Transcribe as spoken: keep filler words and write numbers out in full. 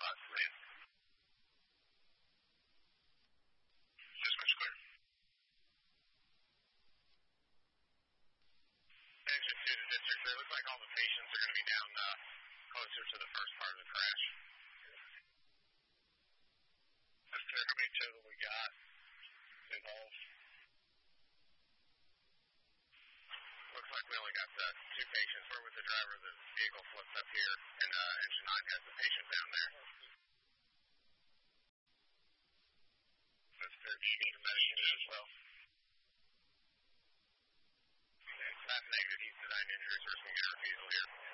five command. Dispatch clear. Engine two to district three. Looks like all the patients are going to be down uh, closer to the first part of the crash. That's clear. How many total we got involved? Looks like we only got uh, two patients. We're with the driver of the vehicle flipped up here, and uh, engine nine has the patient down there. That's clear. Do you need a medic as well? That's negative. He's denied injuries. We're just going to get a refusal here.